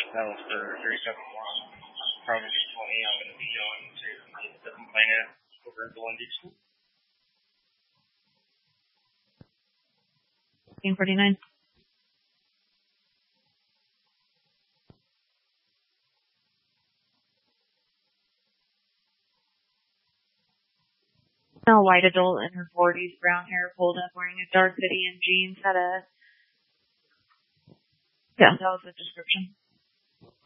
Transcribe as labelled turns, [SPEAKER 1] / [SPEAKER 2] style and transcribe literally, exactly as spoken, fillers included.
[SPEAKER 1] That was for thirty-seven one. Probably twenty. I'm going to be going to the complainant over in Bullindi School.
[SPEAKER 2] fifteen forty-nine. A white adult in her forties, brown hair pulled up, wearing a dark hoodie and jeans, had a... Yeah, that was the description.